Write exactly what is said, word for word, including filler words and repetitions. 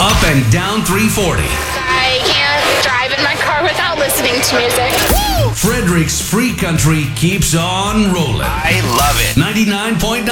Up and down three forty. I can't drive in my car without listening to music. Frederick's Free Country keeps on rolling. I love it. ninety-nine point